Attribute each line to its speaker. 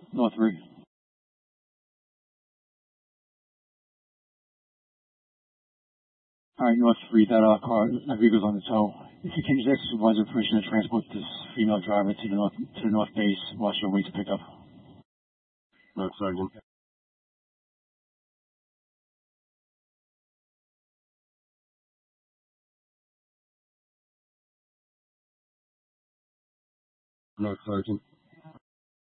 Speaker 1: North 3. Alright, North 3, that vehicle's on the tow. If you can use extra supervisor permission to transport this female driver to the north base while she awaits pickup.
Speaker 2: North Sergeant. North Sergeant.